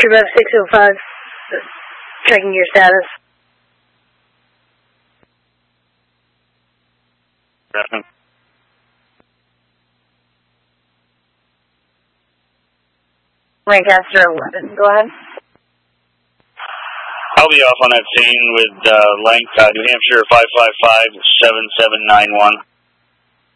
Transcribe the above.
TripF 605, checking your status. Lancaster 11, go ahead. I'll be off on that scene with New Hampshire 555-7791.